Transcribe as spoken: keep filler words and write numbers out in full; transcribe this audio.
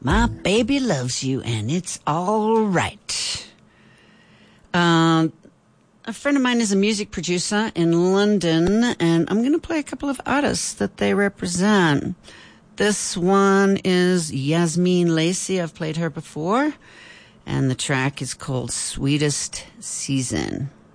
My baby loves you, and it's all right. Um, a friend of mine is a music producer in London, and I'm going to play a couple of artists that they represent. This one is Yasmin Lacey. I've played her before, and the track is called Sweetest Season.